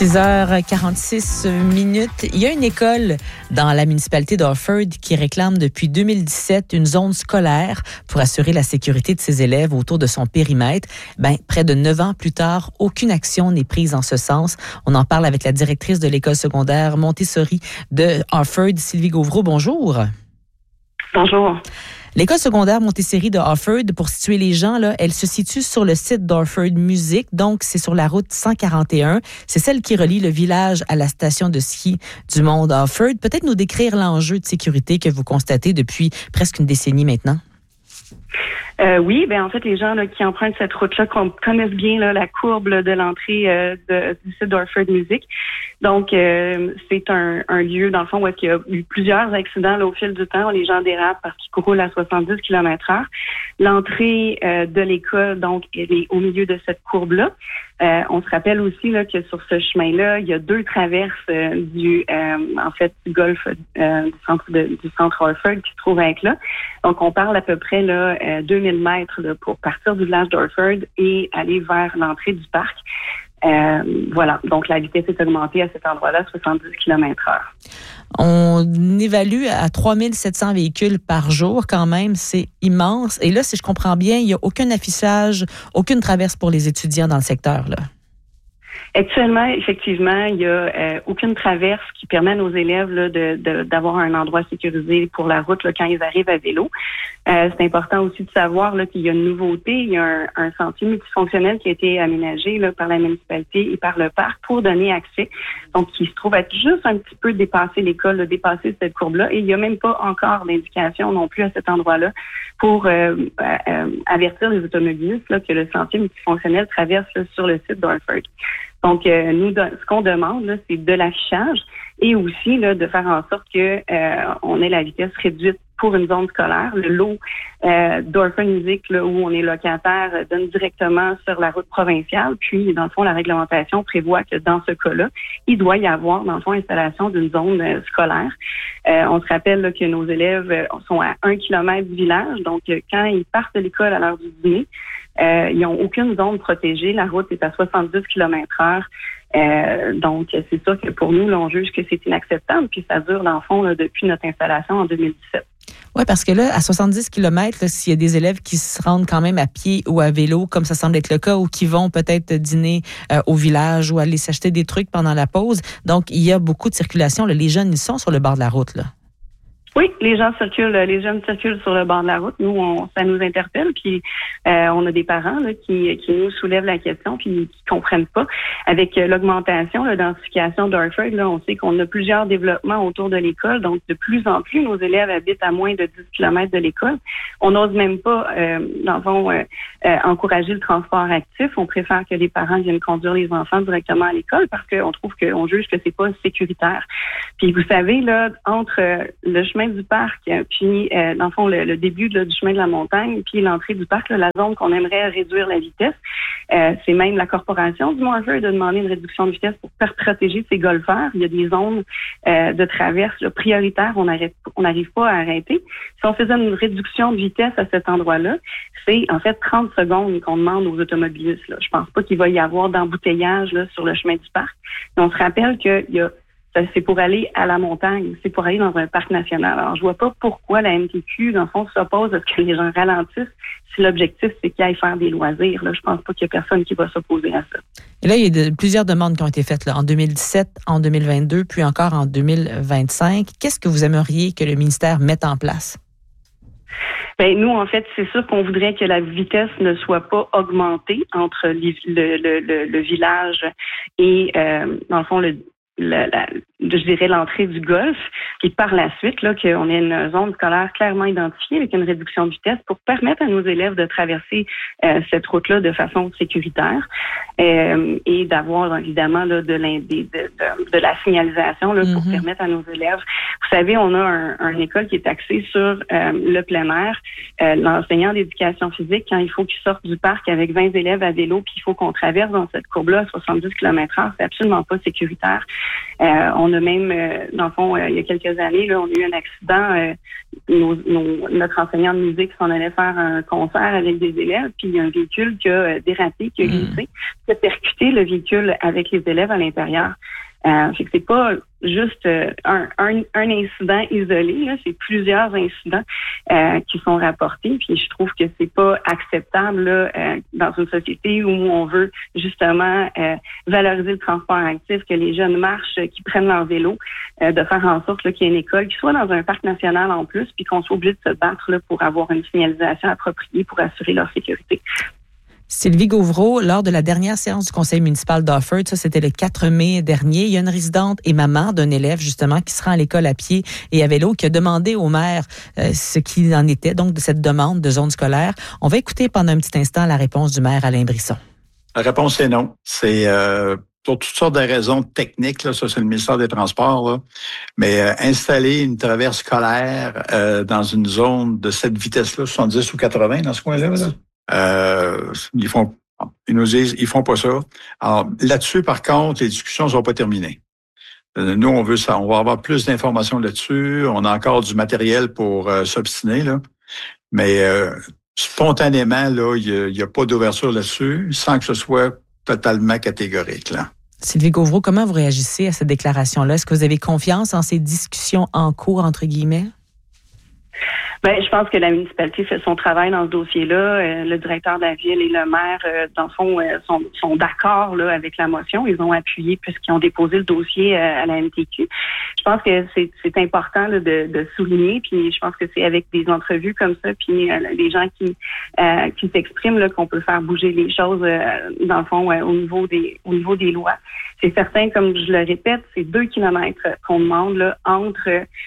6h46. Il y a une école dans la municipalité d'Orford qui réclame depuis 2017 une zone scolaire pour assurer la sécurité de ses élèves autour de son périmètre. Près de 9 ans plus tard, aucune action n'est prise en ce sens. On en parle avec la directrice de l'école secondaire Montessori de Orford, Sylvie Gauvreau. Bonjour. Bonjour. L'école secondaire Montessori de Orford, pour situer les gens, là, elle se situe sur le site d'Orford Music, donc c'est sur la route 141. C'est celle qui relie le village à la station de ski du Mont d'Orford. Peut-être nous décrire l'enjeu de sécurité que vous constatez depuis presque une décennie maintenant. Oui, en fait, les gens là, qui empruntent cette route-là connaissent bien là, la courbe là, de l'entrée du site d'Orford Music. Donc, c'est un lieu, dans le fond, où il y a eu plusieurs accidents là, au fil du temps. Les gens dérapent parce qu'ils roulent à 70 km/h. L'entrée de l'école, donc, elle est au milieu de cette courbe-là. On se rappelle aussi là, que sur ce chemin-là, il y a 2 traverses du golfe du centre Orford qui se trouvent à être là. Donc, on parle à peu près là, 2000 mètres là, pour partir du village d'Orford et aller vers l'entrée du parc. Voilà, donc la vitesse est augmentée à cet endroit-là, 70 km/h. On évalue à 3700 véhicules par jour quand même, c'est immense. Et là, si je comprends bien, il n'y a aucun affichage, aucune traverse pour les étudiants dans le secteur, là. Actuellement, effectivement, il y a aucune traverse qui permet à nos élèves là, d'avoir un endroit sécurisé pour la route là, quand ils arrivent à vélo. C'est important aussi de savoir là, qu'il y a une nouveauté. Il y a un sentier multifonctionnel qui a été aménagé là, par la municipalité et par le parc pour donner accès. Donc, qui se trouve être juste un petit peu dépassé l'école, là, dépasser cette courbe-là. Et il n'y a même pas encore d'indication non plus à cet endroit-là pour avertir les automobilistes là, que le sentier multifonctionnel traverse là, sur le site d'Orford. Donc, nous, ce qu'on demande, là, c'est de l'affichage et aussi là, de faire en sorte que on ait la vitesse réduite pour une zone scolaire. Le lot d'Orford Music, là, où on est locataire, donne directement sur la route provinciale. Puis, dans le fond, la réglementation prévoit que dans ce cas-là, il doit y avoir, dans le fond, installation d'une zone scolaire. On se rappelle là, que nos élèves sont à 1 kilomètre du village. Donc, quand ils partent de l'école à l'heure du dîner, ils n'ont aucune zone protégée. La route est à 70 km/h. Donc, c'est sûr que pour nous, là, on juge que c'est inacceptable. Puis, ça dure, dans le fond, là, depuis notre installation en 2017. Oui, parce que là, à 70 km, là, s'il y a des élèves qui se rendent quand même à pied ou à vélo, comme ça semble être le cas, ou qui vont peut-être dîner au village ou aller s'acheter des trucs pendant la pause. Donc, il y a beaucoup de circulation. Là. Les jeunes, ils sont sur le bord de la route, là. Oui, les jeunes circulent sur le bord de la route. Nous, ça nous interpelle. Puis, on a des parents là, qui nous soulèvent la question puis qui comprennent pas. Avec l'augmentation, la densification d'Orford, là, on sait qu'on a plusieurs développements autour de l'école. Donc, de plus en plus, nos élèves habitent à moins de 10 km de l'école. On n'ose même pas, dans le fond, encourager le transport actif. On préfère que les parents viennent conduire les enfants directement à l'école parce qu'on juge que c'est pas sécuritaire. Puis, vous savez, là, entre le chemin du parc, puis dans le fond le début là, du chemin de la montagne, puis l'entrée du parc, là, la zone qu'on aimerait réduire la vitesse. C'est même la corporation du Mont-Orford de demander une réduction de vitesse pour protéger ses golfeurs. Il y a des zones de traverse là, prioritaires, on n'arrive pas à arrêter. Si on faisait une réduction de vitesse à cet endroit-là, c'est en fait 30 secondes qu'on demande aux automobilistes. Là. Je pense pas qu'il va y avoir d'embouteillage là, sur le chemin du parc. Mais on se rappelle qu'il y a c'est pour aller à la montagne, c'est pour aller dans un parc national. Alors, je vois pas pourquoi la MTQ, dans le fond, s'oppose à ce que les gens ralentissent si l'objectif, c'est qu'ils aillent faire des loisirs. Là, je pense pas qu'il y a personne qui va s'opposer à ça. Et là, il y a plusieurs demandes qui ont été faites là, en 2017, en 2022, puis encore en 2025. Qu'est-ce que vous aimeriez que le ministère mette en place? Nous, en fait, c'est sûr qu'on voudrait que la vitesse ne soit pas augmentée entre le village et, dans le fond, je dirais l'entrée du golfe, puis par la suite, là, qu'on ait une zone scolaire clairement identifiée avec une réduction de vitesse pour permettre à nos élèves de traverser cette route-là de façon sécuritaire et d'avoir évidemment là, de la signalisation là, pour permettre à nos élèves. Vous savez, on a une école qui est axée sur le plein air. L'enseignant d'éducation physique, quand il faut qu'il sorte du parc avec 20 élèves à vélo, puis il faut qu'on traverse dans cette courbe-là à 70 km/h, c'est absolument pas sécuritaire. On a même, dans le fond, il y a quelques années, là, on a eu un accident. Notre enseignant de musique s'en allait faire un concert avec des élèves, puis il y a un véhicule qui a dérapé, qui a glissé, qui a percuté le véhicule avec les élèves à l'intérieur. Fait que c'est pas juste un incident isolé, là, c'est plusieurs incidents qui sont rapportés. Puis je trouve que c'est pas acceptable là, dans une société où on veut justement valoriser le transport actif, que les jeunes marchent, qui prennent leur vélo, de faire en sorte là, qu'il y ait une école qui soit dans un parc national en plus, puis qu'on soit obligé de se battre là, pour avoir une signalisation appropriée pour assurer leur sécurité. Sylvie Gauvreau, lors de la dernière séance du conseil municipal d'Offord, ça c'était le 4 mai dernier, il y a une résidente et maman d'un élève justement qui se rend à l'école à pied et à vélo qui a demandé au maire ce qu'il en était donc de cette demande de zone scolaire. On va écouter pendant un petit instant la réponse du maire Alain Brisson. La réponse est non. C'est pour toutes sortes de raisons techniques, là, ça c'est le ministère des Transports, là. Mais installer une traverse scolaire dans une zone de cette vitesse-là, 70 ou 80 dans ce coin-là, là, ils nous disent, ils font pas ça. Alors, là-dessus, par contre, les discussions ne sont pas terminées. Nous, on veut ça. On va avoir plus d'informations là-dessus. On a encore du matériel pour s'obstiner, là. Mais, spontanément, là, il y a pas d'ouverture là-dessus, sans que ce soit totalement catégorique, là. Sylvie Gauvreau, comment vous réagissez à cette déclaration-là? Est-ce que vous avez confiance en ces discussions en cours, entre guillemets? Ben, je pense que la municipalité fait son travail dans ce dossier-là. Le directeur de la ville et le maire, dans le fond, sont d'accord là avec la motion. Ils ont appuyé puisqu'ils ont déposé le dossier à la MTQ. Je pense que c'est important là, de souligner. Puis je pense que c'est avec des entrevues comme ça, puis les gens qui s'expriment là qu'on peut faire bouger les choses dans le fond au niveau des lois. C'est certain, comme je le répète, c'est 2 kilomètres qu'on demande là, entre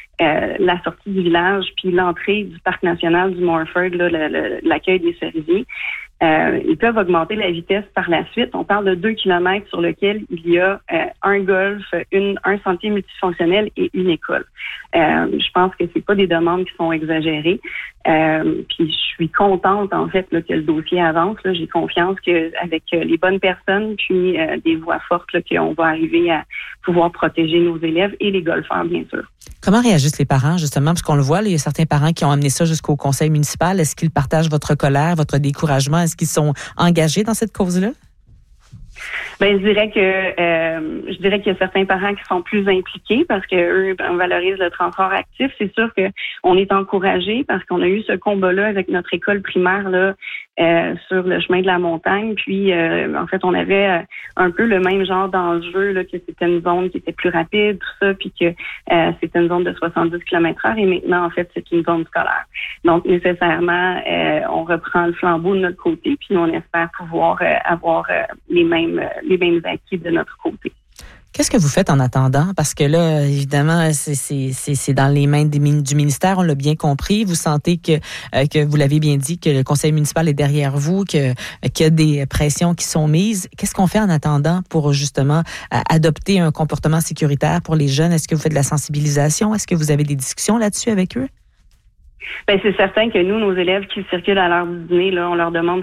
la sortie du village puis l'entrée du parc national du Morford, là, l'accueil des cerisiers. Ils peuvent augmenter la vitesse par la suite. On parle de 2 kilomètres sur lequel il y a un golf, un sentier multifonctionnel et une école. Je pense que c'est pas des demandes qui sont exagérées. Puis je suis contente en fait là, que le dossier avance. Là. J'ai confiance qu'avec les bonnes personnes puis des voix fortes là, qu'on va arriver à pouvoir protéger nos élèves et les golfeurs bien sûr. Comment réagissent les parents, justement? Parce qu'on le voit, là, il y a certains parents qui ont amené ça jusqu'au conseil municipal. Est-ce qu'ils partagent votre colère, votre découragement? Est-ce qu'ils sont engagés dans cette cause-là? Ben, je dirais qu'il y a certains parents qui sont plus impliqués parce que eux valorisent le transport actif. C'est sûr que on est encouragés parce qu'on a eu ce combat-là avec notre école primaire là sur le chemin de la montagne. Puis en fait, on avait un peu le même genre d'enjeu là, que c'était une zone qui était plus rapide, tout ça, puis que c'était une zone de 70 km/h et maintenant en fait c'est une zone scolaire. Donc nécessairement, on reprend le flambeau de notre côté, puis on espère pouvoir avoir les mêmes acquis de notre côté. Qu'est-ce que vous faites en attendant? Parce que là, évidemment, c'est dans les mains du ministère, on l'a bien compris. Vous sentez que vous l'avez bien dit, que le conseil municipal est derrière vous, qu'il y a des pressions qui sont mises. Qu'est-ce qu'on fait en attendant pour justement adopter un comportement sécuritaire pour les jeunes? Est-ce que vous faites de la sensibilisation? Est-ce que vous avez des discussions là-dessus avec eux? Ben, c'est certain que nous, nos élèves qui circulent à l'heure du dîner, là, on leur demande